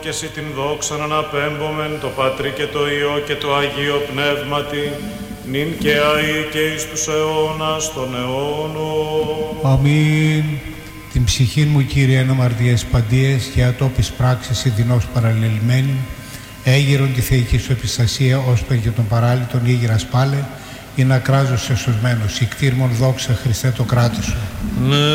και εσύ την δόξαν αναπέμπομεν το Πατρί και το Υιό και το Αγίο Πνεύματι, νυν και αεί και εις τους αιώνας των αιώνων. Αμήν. Την ψυχήν μου, Κύριε, εν αμαρτίες παντίες και ατόπις πράξης ειδινώς παραλληλμένη, έγειρον τη θεϊκή σου επιστασία, όσπερ και τον παράλυτον ήγηρας πάλε, ή να κράζω σε σωσμένος, η κτήρμον δόξα Χριστέ το κράτη σου.